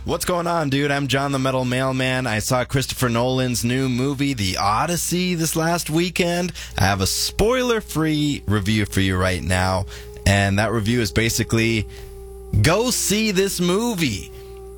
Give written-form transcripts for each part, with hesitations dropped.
What's going on, dude? I'm John the Metal Mailman. I saw Christopher Nolan's new movie, The Odyssey, this last weekend. I have a spoiler-free review for you right now, and that review is basically, go see this movie.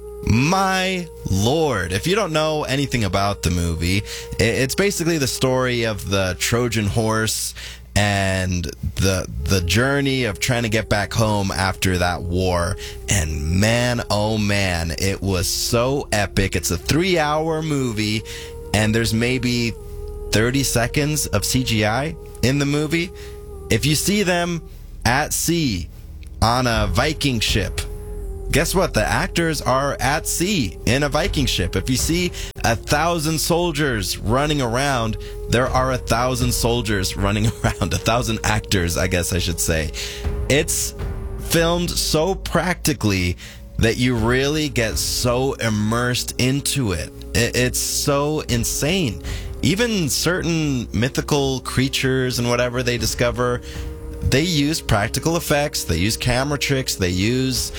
My lord. If you don't know anything about the movie, it's basically the story of the Trojan horse and the journey of trying to get back home after that war. And man, oh man, it was so epic. It's a 3-hour movie, and there's maybe 30 seconds of CGI in the movie. If you see them at sea on a Viking ship, guess what? The actors are at sea in a Viking ship. If you see 1,000 soldiers running around, there are 1,000 soldiers running around. 1,000 actors, I guess I should say. It's filmed so practically that you really get so immersed into it. It's so insane. Even certain mythical creatures and whatever they discover, they use practical effects, they use camera tricks, they use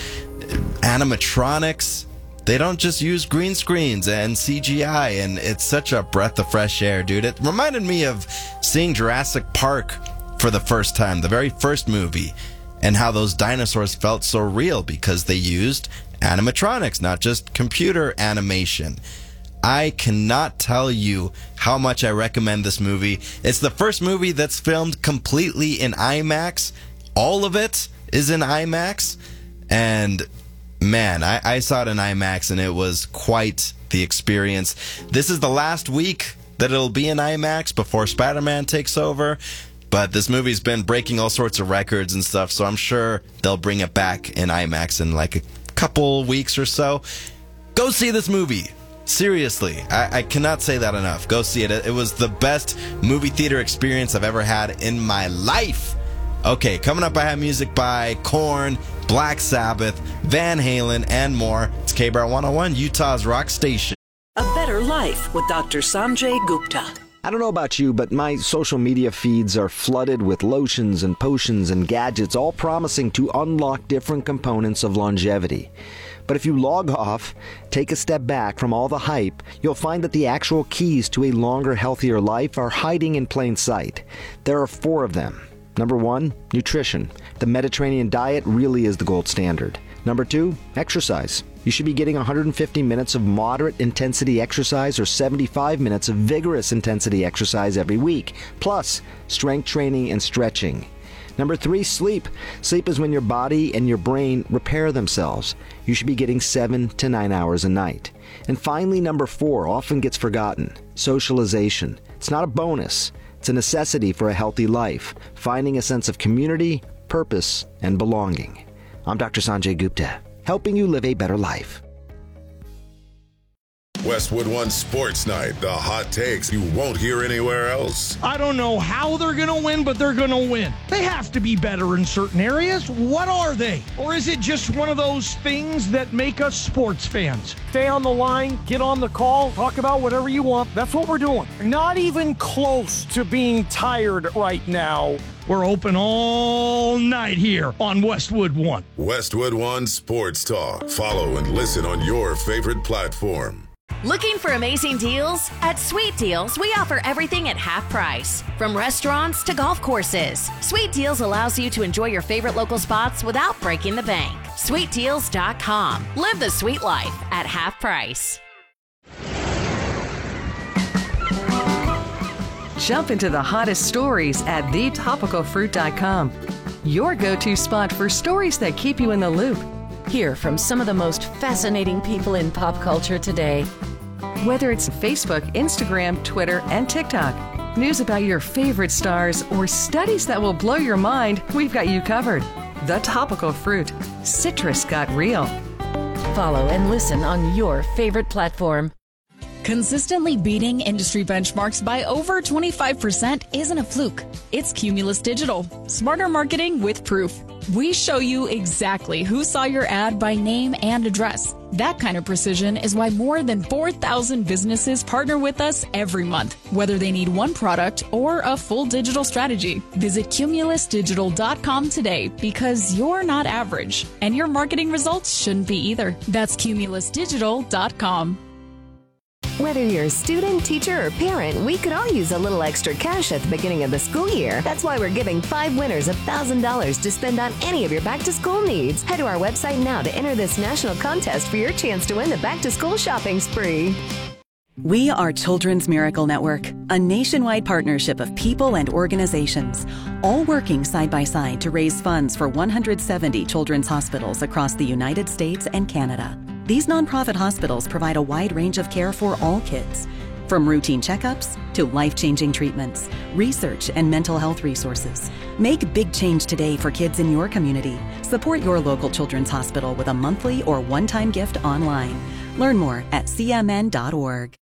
animatronics. They don't just use green screens and CGI, and it's such a breath of fresh air, dude. It reminded me of seeing Jurassic Park for the first time, the very first movie, and how those dinosaurs felt so real because they used animatronics, not just computer animation. I cannot tell you how much I recommend this movie. It's the first movie that's filmed completely in IMAX. All of it is in IMAX. And man, I saw it in IMAX, and it was quite the experience. This is the last week that it'll be in IMAX before Spider-Man takes over. But this movie's been breaking all sorts of records and stuff, so I'm sure they'll bring it back in IMAX in like a couple weeks or so. Go see this movie. Seriously, I cannot say that enough. Go see it. It was the best movie theater experience I've ever had in my life. Okay, coming up, I have music by Korn, Black Sabbath, Van Halen, and more. It's KBR 101, Utah's rock station. A Better Life with Dr. Sanjay Gupta. I don't know about you, but my social media feeds are flooded with lotions and potions and gadgets, all promising to unlock different components of longevity. But if you log off, take a step back from all the hype, you'll find that the actual keys to a longer, healthier life are hiding in plain sight. There are 4 of them. Number 1, nutrition. The Mediterranean diet really is the gold standard. Number 2, exercise. You should be getting 150 minutes of moderate intensity exercise or 75 minutes of vigorous intensity exercise every week, plus strength training and stretching. Number 3, sleep. Sleep is when your body and your brain repair themselves. You should be getting 7 to 9 hours a night. And finally, number 4 often gets forgotten. Socialization. It's not a bonus. It's a necessity for a healthy life, finding a sense of community, purpose, and belonging. I'm Dr. Sanjay Gupta, helping you live a better life. Westwood One Sports Night, the hot takes you won't hear anywhere else. I don't know how they're going to win, but they're going to win. They have to be better in certain areas. What are they? Or is it just one of those things that make us sports fans? Stay on the line, get on the call, talk about whatever you want. That's what we're doing. Not even close to being tired right now. We're open all night here on Westwood One. Westwood One Sports Talk. Follow and listen on your favorite platform. Looking for amazing deals? At Sweet Deals, we offer everything at half price. From restaurants to golf courses, Sweet Deals allows you to enjoy your favorite local spots without breaking the bank. SweetDeals.com. Live the sweet life at half price. Jump into the hottest stories at thetopicalfruit.com. Your go-to spot for stories that keep you in the loop. Hear from some of the most fascinating people in pop culture today. Whether it's Facebook, Instagram, Twitter, and TikTok, news about your favorite stars, or studies that will blow your mind, we've got you covered. The Topical Fruit. Citrus got real. Follow and listen on your favorite platform. Consistently beating industry benchmarks by over 25% isn't a fluke. It's Cumulus Digital. Smarter marketing with proof. We show you exactly who saw your ad by name and address. That kind of precision is why more than 4,000 businesses partner with us every month, whether they need one product or a full digital strategy. Visit CumulusDigital.com today because you're not average, and your marketing results shouldn't be either. That's CumulusDigital.com. Whether you're a student, teacher, or parent, we could all use a little extra cash at the beginning of the school year. That's why we're giving 5 winners $1,000 to spend on any of your back-to-school needs. Head to our website now to enter this national contest for your chance to win the back-to-school shopping spree. We are Children's Miracle Network, a nationwide partnership of people and organizations, all working side by side to raise funds for 170 children's hospitals across the United States and Canada. These nonprofit hospitals provide a wide range of care for all kids, from routine checkups to life-changing treatments, research, and mental health resources. Make big change today for kids in your community. Support your local children's hospital with a monthly or one-time gift online. Learn more at cmn.org.